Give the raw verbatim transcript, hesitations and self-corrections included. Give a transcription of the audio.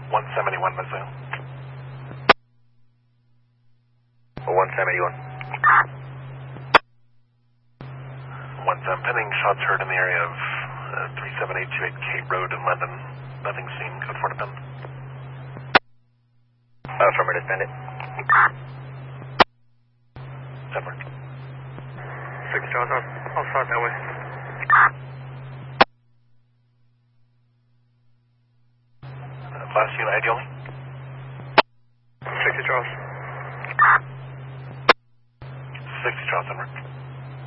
one seventy-one, Mizzou. one seventy-one. one seven, pending shots heard in the area of uh, three seven eight two eight Cape Road in London. Nothing seen. Code four to pin. Affirmative, send it. Denver. six Charles, I'll, I'll start that way. Uh, last unit, ideally. sixty Charles. sixty Charles, Denver.